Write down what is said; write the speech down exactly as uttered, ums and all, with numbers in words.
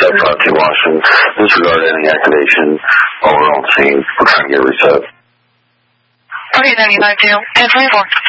Jeff uh, T. Washington. Disregard any activation while we're on scene. We're trying to get reset. Okay, ninety-nine two, ten twenty-four.